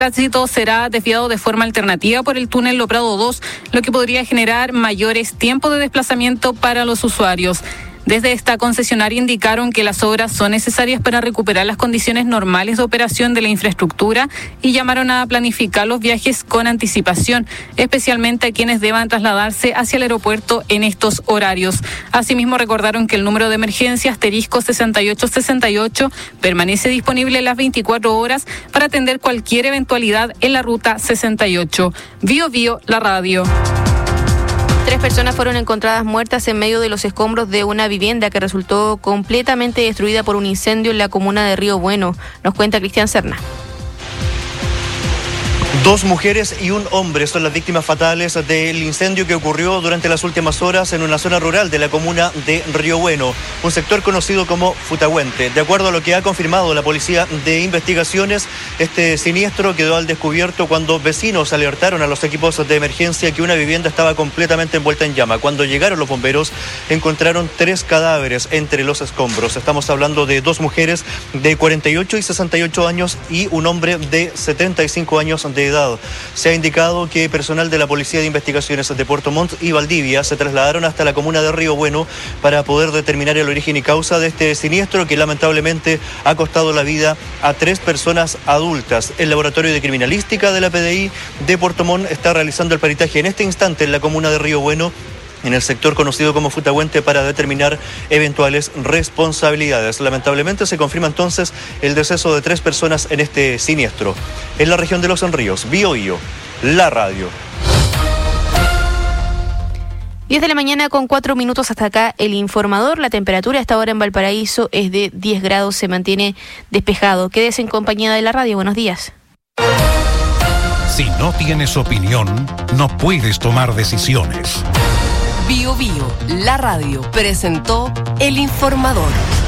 tránsito será desviado de forma alternativa por el túnel Lo Prado 2, lo que podría generar mayores tiempos de desplazamiento para los usuarios. Desde esta concesionaria indicaron que las obras son necesarias para recuperar las condiciones normales de operación de la infraestructura y llamaron a planificar los viajes con anticipación, especialmente a quienes deban trasladarse hacia el aeropuerto en estos horarios. Asimismo, recordaron que el número de emergencia *6868 permanece disponible las 24 horas para atender cualquier eventualidad en la ruta 68. Bío Bío, la radio. 3 personas fueron encontradas muertas en medio de los escombros de una vivienda que resultó completamente destruida por un incendio en la comuna de Río Bueno. Nos cuenta Cristian Serna. 2 mujeres y un hombre son las víctimas fatales del incendio que ocurrió durante las últimas horas en una zona rural de la comuna de Río Bueno, un sector conocido como Futagüente. De acuerdo a lo que ha confirmado la Policía de Investigaciones, este siniestro quedó al descubierto cuando vecinos alertaron a los equipos de emergencia que una vivienda estaba completamente envuelta en llama. Cuando llegaron los bomberos, encontraron 3 cadáveres entre los escombros. Estamos hablando de 2 mujeres de 48 y 68 años y un hombre de 75 años de edad. Se ha indicado que personal de la Policía de Investigaciones de Puerto Montt y Valdivia se trasladaron hasta la comuna de Río Bueno para poder determinar el origen y causa de este siniestro que lamentablemente ha costado la vida a 3 personas adultas. El Laboratorio de Criminalística de la PDI de Puerto Montt está realizando el peritaje en este instante en la comuna de Río Bueno, en el sector conocido como Futagüente, para determinar eventuales responsabilidades. Lamentablemente se confirma entonces el deceso de 3 personas en este siniestro. En la región de Los Ríos, Bío Bío, la radio. 10 de la mañana con 4 minutos hasta acá el informador. La temperatura a esta hora en Valparaíso es de 10 grados, se mantiene despejado. Quédese en compañía de la radio. Buenos días. Si no tienes opinión, no puedes tomar decisiones. Bío Bío, la radio, presentó El Informador.